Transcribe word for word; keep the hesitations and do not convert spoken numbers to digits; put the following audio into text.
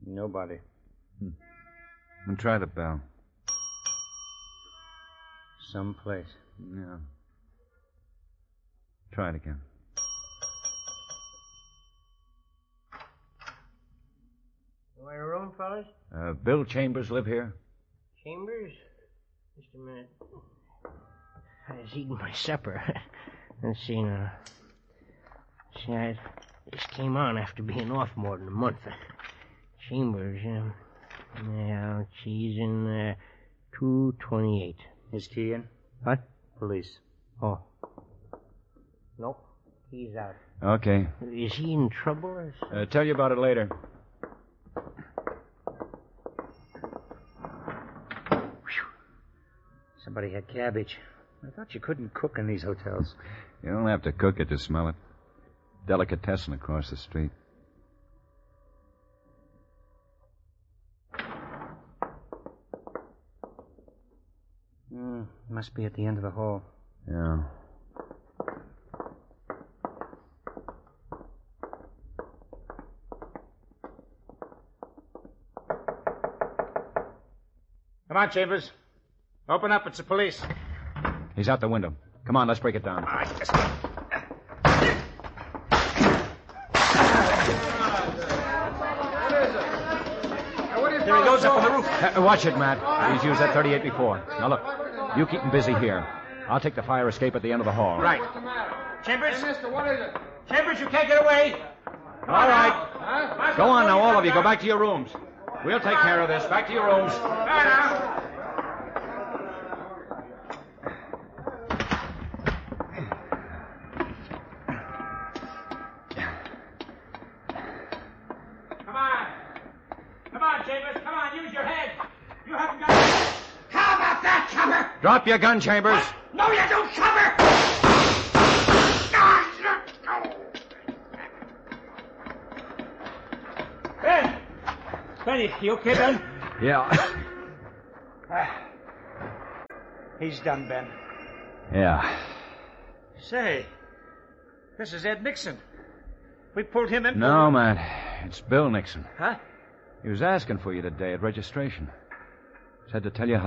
Nobody. Hmm. And try the bell. Someplace. Yeah. Try it again. You want a room, fellas? Uh, Bill Chambers live here? Chambers? Just a minute. I was eating my supper. Let's see now. See, I just came on after being off more than a month. Chambers, um, yeah, she's in uh, two twenty-eight. Is key in? What? Police. Oh. Nope. He's out. Okay. Is he in trouble or something? Uh, tell you about it later. Somebody had cabbage. I thought you couldn't cook in these hotels. You don't have to cook it to smell it. Delicatessen across the street. Mm, must be at the end of the hall. Yeah. Come on, Chambers. Open up. It's the police. He's out the window. Come on, let's break it down. All right, just... There he goes up on the roof. Uh, watch it, Matt. He's used that thirty-eight before. Now, look. You keep him busy here. I'll take the fire escape at the end of the hall. Right. Chambers? Hey, mister, what is it? Chambers, you can't get away. All right. Huh? Go on now, all of you. Go back to your rooms. We'll take care of this. Back to your rooms. All right, now. Come on. Come on, Chambers. Come on, use your head. You haven't got... How about that, Chopper? Drop your gun, Chambers. What? No, you don't, Chopper! Ben! Benny, you okay, Ben? Yeah. He's done, Ben. Yeah. Say, this is Ed Nixon. We pulled him in... No, Matt. It's Bill Nixon. Huh? He was asking for you today at registration. Said to tell you how